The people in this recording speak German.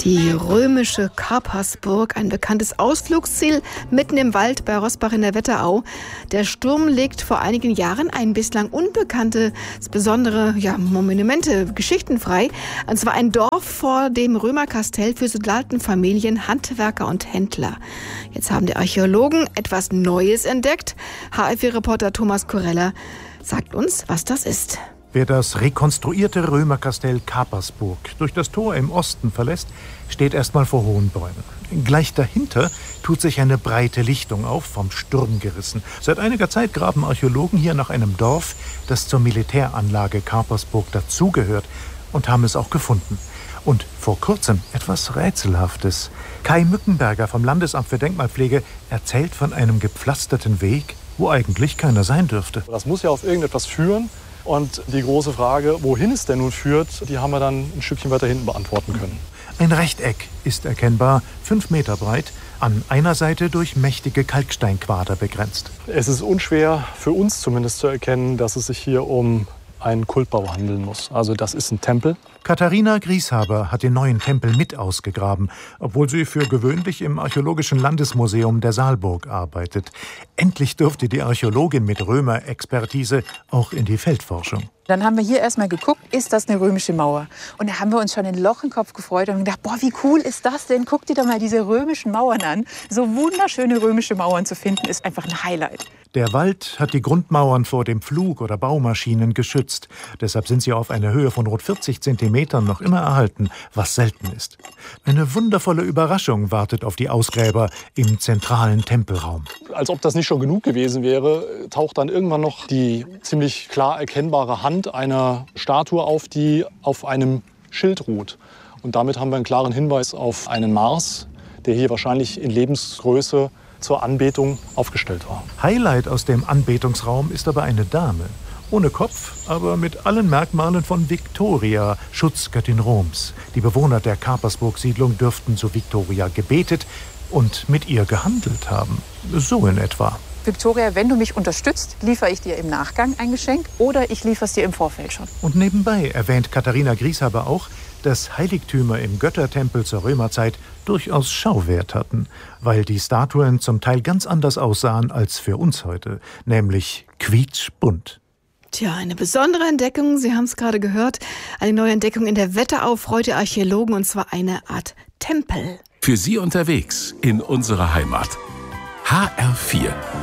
Die römische Karpersburg, ein bekanntes Ausflugsziel mitten im Wald bei Roßbach in der Wetterau. Der Sturm legt vor einigen Jahren ein bislang unbekanntes, besondere Monumente, Geschichten frei. Und zwar ein Dorf vor dem Römerkastell für Soldatenfamilien, Handwerker und Händler. Jetzt haben die Archäologen etwas Neues entdeckt. HFW-Reporter Thomas Kurella sagt uns, was das ist. Wer das rekonstruierte Römerkastell Karpersburg durch das Tor im Osten verlässt, steht erstmal vor hohen Bäumen. Gleich dahinter tut sich eine breite Lichtung auf, vom Sturm gerissen. Seit einiger Zeit graben Archäologen hier nach einem Dorf, das zur Militäranlage Karpersburg dazugehört, und haben es auch gefunden. Und vor kurzem etwas Rätselhaftes. Kai Mückenberger vom Landesamt für Denkmalpflege erzählt von einem gepflasterten Weg, wo eigentlich keiner sein dürfte. Das muss ja auf irgendetwas führen. Und die große Frage, wohin es denn nun führt, die haben wir dann ein Stückchen weiter hinten beantworten können. Ein Rechteck ist erkennbar, 5 Meter breit, an einer Seite durch mächtige Kalksteinquader begrenzt. Es ist unschwer, für uns zumindest zu erkennen, dass es sich hier um einen Kultbau handeln muss. Also das ist ein Tempel. Katharina Grieshaber hat den neuen Tempel mit ausgegraben, obwohl sie für gewöhnlich im Archäologischen Landesmuseum der Saalburg arbeitet. Endlich durfte die Archäologin mit Römer-Expertise auch in die Feldforschung. Dann haben wir hier erstmal geguckt, ist das eine römische Mauer? Und da haben wir uns schon ein Loch im Kopf gefreut und gedacht, boah, wie cool ist das denn? Guck dir doch mal diese römischen Mauern an. So wunderschöne römische Mauern zu finden, ist einfach ein Highlight. Der Wald hat die Grundmauern vor dem Flug- oder Baumaschinen geschützt. Deshalb sind sie auf einer Höhe von rund 40 Zentimetern noch immer erhalten, was selten ist. Eine wundervolle Überraschung wartet auf die Ausgräber im zentralen Tempelraum. Als ob das nicht schon genug gewesen wäre, taucht dann irgendwann noch die ziemlich klar erkennbare Hand einer Statue auf, die auf einem Schild ruht. Und damit haben wir einen klaren Hinweis auf einen Mars, der hier wahrscheinlich in Lebensgröße zur Anbetung aufgestellt war. Highlight aus dem Anbetungsraum ist aber eine Dame. Ohne Kopf, aber mit allen Merkmalen von Victoria, Schutzgöttin Roms. Die Bewohner der Karpersburg-Siedlung dürften zu Victoria gebetet und mit ihr gehandelt haben. So in etwa. Victoria, wenn du mich unterstützt, liefere ich dir im Nachgang ein Geschenk oder ich liefere es dir im Vorfeld schon. Und nebenbei erwähnt Katharina Grieshaber auch, dass Heiligtümer im Göttertempel zur Römerzeit durchaus Schauwert hatten, weil die Statuen zum Teil ganz anders aussahen als für uns heute, nämlich quietschbunt. Tja, eine besondere Entdeckung, Sie haben es gerade gehört, eine neue Entdeckung in der Wetterau freut die Archäologen, und zwar eine Art Tempel. Für Sie unterwegs in unserer Heimat. HR4